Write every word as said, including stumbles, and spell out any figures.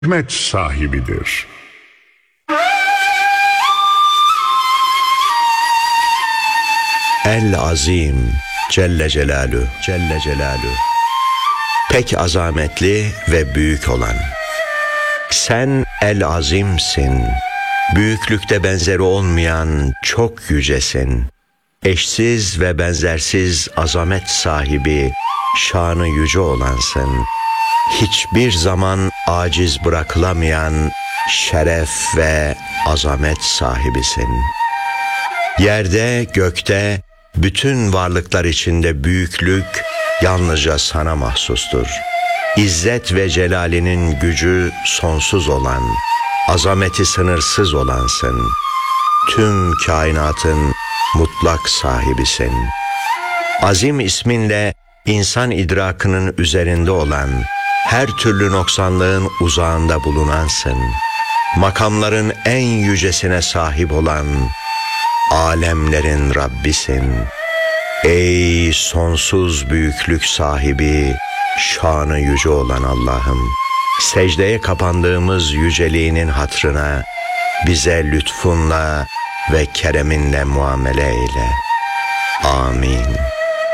hikmet sahibidir. El-Azim Celle Celaluhu Celle Celaluhu pek azametli ve büyük olan. Sen El-Azim'sin, büyüklükte benzeri olmayan çok yücesin. Eşsiz ve benzersiz azamet sahibi, şanı yüce olansın. Hiçbir zaman aciz bırakılamayan şeref ve azamet sahibisin. Yerde, gökte, bütün varlıklar içinde büyüklük yalnızca sana mahsustur. İzzet ve celalinin gücü sonsuz olan, azameti sınırsız olansın. Tüm kainatın mutlak sahibisin. Azim isminle insan idrakının üzerinde olan, her türlü noksanlığın uzağında bulunansın. Makamların en yücesine sahip olan, alemlerin Rabbisin. Ey sonsuz büyüklük sahibi, şanı yüce olan Allah'ım, secdeye kapandığımız yüceliğinin hatrına bize lütfunla ve kereminle muamele eyle. Amin.